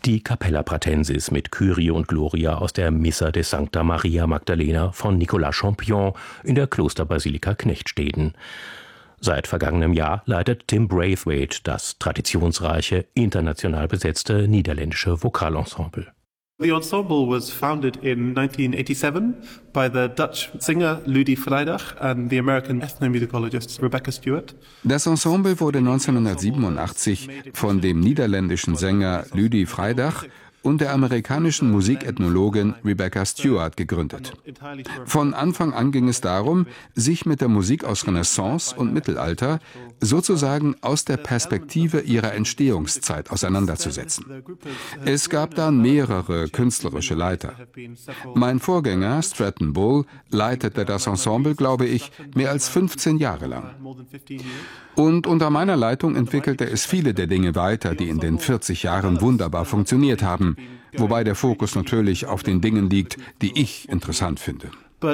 Die Capella Pratensis mit Kyrie und Gloria aus der Missa de Sancta Maria Magdalena von Nicolas Champion in der Klosterbasilika Knechtsteden. Seit vergangenem Jahr leitet Tim Braithwaite das traditionsreiche, international besetzte niederländische Vokalensemble. The ensemble was founded in 1987 by the Dutch singer Ludi Vrijdag and the American ethnomusicologist Rebecca Stewart. Das Ensemble wurde 1987 von dem niederländischen Sänger Ludi Vrijdag und der amerikanischen Musikethnologin Rebecca Stewart gegründet. Von Anfang an ging es darum, sich mit der Musik aus Renaissance und Mittelalter sozusagen aus der Perspektive ihrer Entstehungszeit auseinanderzusetzen. Es gab dann mehrere künstlerische Leiter. Mein Vorgänger Stratton Bull leitete das Ensemble, glaube ich, mehr als 15 Jahre lang. Und unter meiner Leitung entwickelte es viele der Dinge weiter, die in den 40 Jahren wunderbar funktioniert haben, wobei der Fokus natürlich auf den Dingen liegt, die ich interessant finde.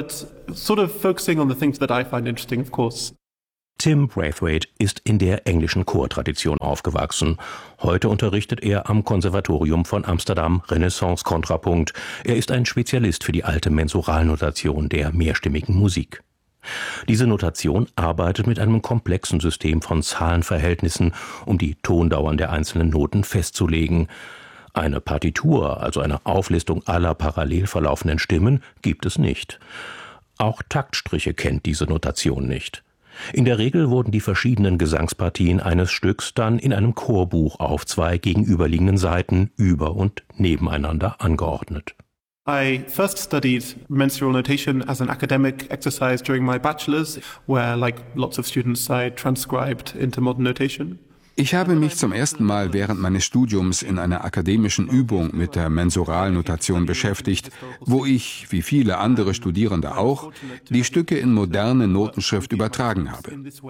Tim Braithwaite ist in der englischen Chortradition aufgewachsen. Heute unterrichtet er am Konservatorium von Amsterdam Renaissance Kontrapunkt. Er ist ein Spezialist für die alte Mensuralnotation der mehrstimmigen Musik. Diese Notation arbeitet mit einem komplexen System von Zahlenverhältnissen, um die Tondauern der einzelnen Noten festzulegen. Eine Partitur, also eine Auflistung aller parallel verlaufenden Stimmen, gibt es nicht. Auch Taktstriche kennt diese Notation nicht. In der Regel wurden die verschiedenen Gesangspartien eines Stücks dann in einem Chorbuch auf 2 gegenüberliegenden Seiten über und nebeneinander angeordnet. I first studied mensural notation as an academic exercise during my bachelor's, where, like lots of students, I transcribed into modern notation. Ich habe mich zum ersten Mal während meines Studiums in einer akademischen Übung mit der Mensuralnotation beschäftigt, wo ich, wie viele andere Studierende auch, die Stücke in moderne Notenschrift übertragen habe.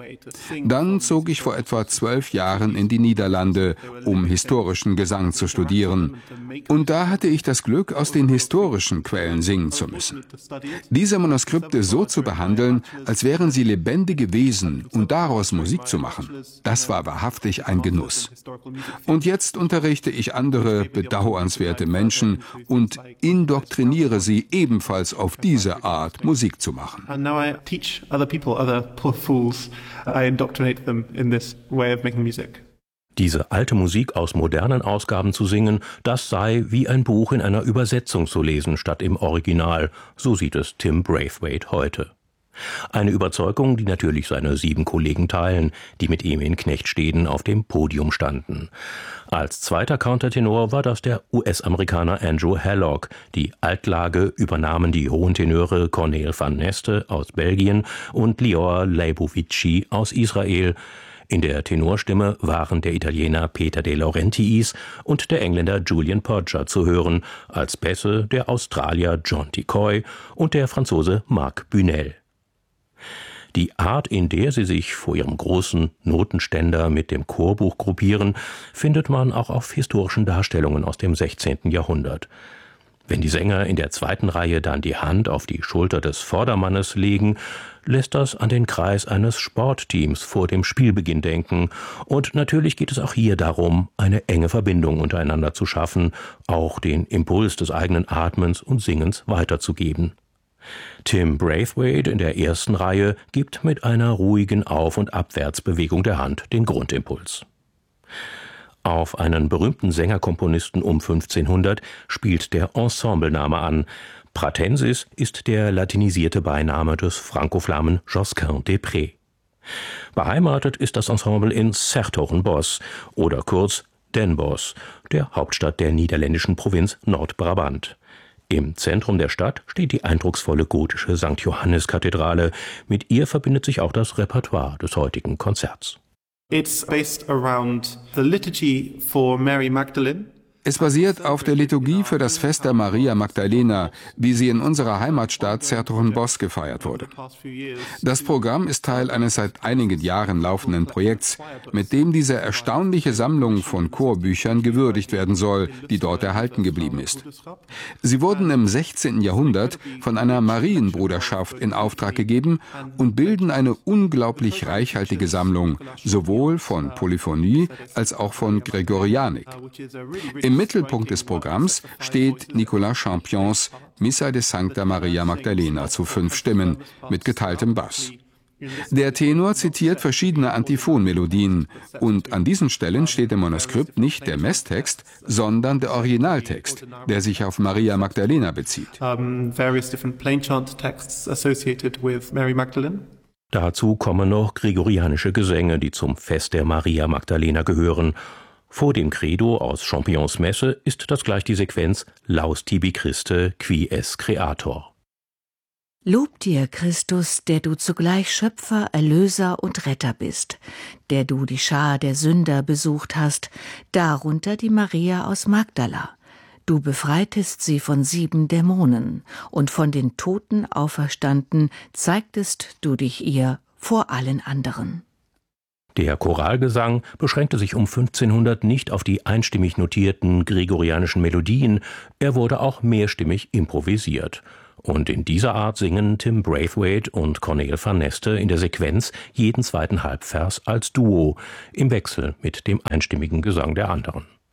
Dann zog ich vor etwa 12 Jahren in die Niederlande, um historischen Gesang zu studieren. Und da hatte ich das Glück, aus den historischen Quellen singen zu müssen. Diese Manuskripte so zu behandeln, als wären sie lebendige Wesen und daraus Musik zu machen, das war wahrhaftig ein Genuss. Und jetzt unterrichte ich andere bedauernswerte Menschen und indoktriniere sie ebenfalls auf diese Art Musik zu machen. And now I teach other people, other poor fools. I indoctrinate them in this way of making music. Diese alte Musik aus modernen Ausgaben zu singen, das sei wie ein Buch in einer Übersetzung zu lesen statt im Original, so sieht es Tim Braithwaite heute. Eine Überzeugung, die natürlich seine 7 Kollegen teilen, die mit ihm in Knechtsteden auf dem Podium standen. Als zweiter Countertenor war das der US-Amerikaner Andrew Hallock. Die Altlage übernahmen die hohen Tenöre Cornel van Neste aus Belgien und Lior Leibovici aus Israel. In der Tenorstimme waren der Italiener Peter De Laurentiis und der Engländer Julian Podger zu hören, als Bässe der Australier John Decoy und der Franzose Marc Bunel. Die Art, in der sie sich vor ihrem großen Notenständer mit dem Chorbuch gruppieren, findet man auch auf historischen Darstellungen aus dem 16. Jahrhundert. Wenn die Sänger in der zweiten Reihe dann die Hand auf die Schulter des Vordermannes legen, lässt das an den Kreis eines Sportteams vor dem Spielbeginn denken. Und natürlich geht es auch hier darum, eine enge Verbindung untereinander zu schaffen, auch den Impuls des eigenen Atmens und Singens weiterzugeben. Tim Braithwaite in der ersten Reihe gibt mit einer ruhigen Auf- und Abwärtsbewegung der Hand den Grundimpuls. Auf einen berühmten Sängerkomponisten um 1500 spielt der Ensemblename an. Pratensis ist der latinisierte Beiname des Frankoflamen Josquin des Prés. Beheimatet ist das Ensemble in 's-Hertogenbosch oder kurz Den Bosch, der Hauptstadt der niederländischen Provinz Nordbrabant. Im Zentrum der Stadt steht die eindrucksvolle gotische St. Johannes-Kathedrale. Mit ihr verbindet sich auch das Repertoire des heutigen Konzerts. It's based around the liturgy for Mary Magdalene. Es basiert auf der Liturgie für das Fest der Maria Magdalena, wie sie in unserer Heimatstadt 's-Hertogenbosch gefeiert wurde. Das Programm ist Teil eines seit einigen Jahren laufenden Projekts, mit dem diese erstaunliche Sammlung von Chorbüchern gewürdigt werden soll, die dort erhalten geblieben ist. Sie wurden im 16. Jahrhundert von einer Marienbruderschaft in Auftrag gegeben und bilden eine unglaublich reichhaltige Sammlung, sowohl von Polyphonie als auch von Gregorianik. Im Im Mittelpunkt des Programms steht Nicolas Champions Missa de Sancta Maria Magdalena zu 5 Stimmen mit geteiltem Bass. Der Tenor zitiert verschiedene Antiphonmelodien und an diesen Stellen steht im Manuskript nicht der Messtext, sondern der Originaltext, der sich auf Maria Magdalena bezieht. Various different plain chant texts associated with Mary Magdalene. Dazu kommen noch gregorianische Gesänge, die zum Fest der Maria Magdalena gehören. Vor dem Credo aus Champions Messe ist das gleich die Sequenz Laus tibi Christe qui es Creator. Lob dir, Christus, der du zugleich Schöpfer, Erlöser und Retter bist, der du die Schar der Sünder besucht hast, darunter die Maria aus Magdala. Du befreitest sie von 7 Dämonen, und von den Toten auferstanden zeigtest du dich ihr vor allen anderen. Der Choralgesang beschränkte sich um 1500 nicht auf die einstimmig notierten gregorianischen Melodien, er wurde auch mehrstimmig improvisiert. Und in dieser Art singen Tim Braithwaite und Cornel van Neste in der Sequenz jeden zweiten Halbvers als Duo, im Wechsel mit dem einstimmigen Gesang der anderen.